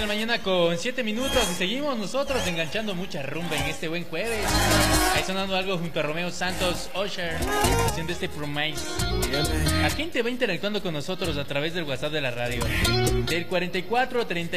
la mañana con 7 minutos y seguimos nosotros enganchando mucha rumba en este buen jueves. Ahí sonando algo junto a Romeo Santos, Usher, haciendo este Promise. ¿A quién te va interactuando con nosotros a través del WhatsApp de la radio? Del 44 30